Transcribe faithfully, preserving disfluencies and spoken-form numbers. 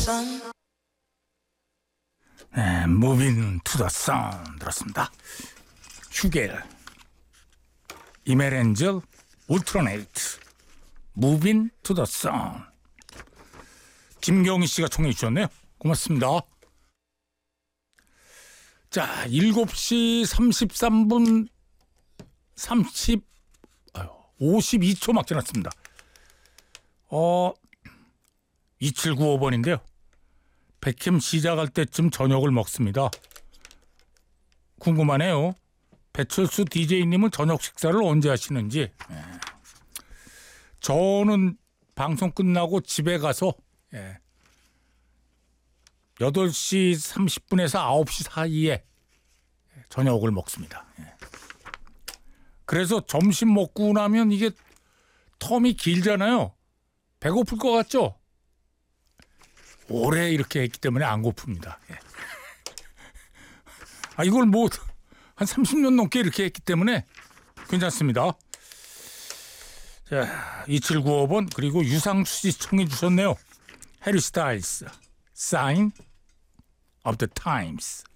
네, Moving to the Sun 들었습니다. 휴겔, 이멜엔젤, 울트라네이트, Moving to the Sun. 김경희 씨가 청해 주셨네요. 고맙습니다. 자, 일곱 시 삼십삼 분 삼십, 아유, 오십이 초 막 지났습니다. 어, 이칠구오 번인데요. 백캠 시작할 때쯤 저녁을 먹습니다. 궁금하네요. 배철수 디제이님은 저녁 식사를 언제 하시는지. 예. 저는 방송 끝나고 집에 가서 예. 여덟 시 삼십 분에서 아홉 시 사이에 저녁을 먹습니다. 예. 그래서 점심 먹고 나면 이게 텀이 길잖아요. 배고플 것 같죠? 오래 이렇게 했기 때문에 안 고픕니다. 예. 아, 이걸 뭐 한 삼십 년 넘게 이렇게 했기 때문에 괜찮습니다. 자, 이칠구오 번 그리고 유상수 씨 청해 주셨네요. 해리 스타일스, Sign of the Times.